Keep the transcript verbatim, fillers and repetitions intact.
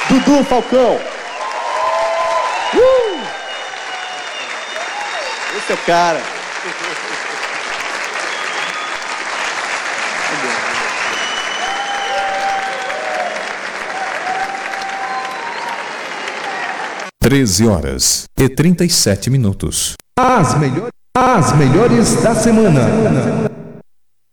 Dudu Falcão. Uh! Esse é o cara. treze horas e trinta e sete minutos. As melhores, as melhores da semana.